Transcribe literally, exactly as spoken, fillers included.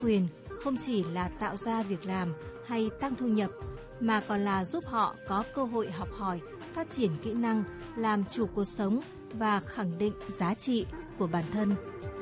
quyền không chỉ là tạo ra việc làm hay tăng thu nhập, mà còn là giúp họ có cơ hội học hỏi, phát triển kỹ năng, làm chủ cuộc sống và khẳng định giá trị của bản thân.